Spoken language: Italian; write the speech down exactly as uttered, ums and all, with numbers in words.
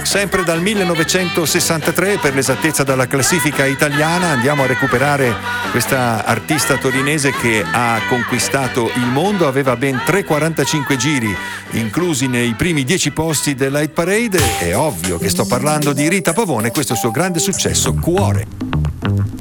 sempre dal millenovecentosessantatré, per l'esattezza dalla classifica italiana. Andiamo a recuperare questa artista torinese che ha conquistato il mondo, aveva ben tre quarantacinque giri inclusi nei primi dieci posti della Hit Parade. È ovvio che sto parlando di Rita Pavone, questo è il suo grande successo, Cuore.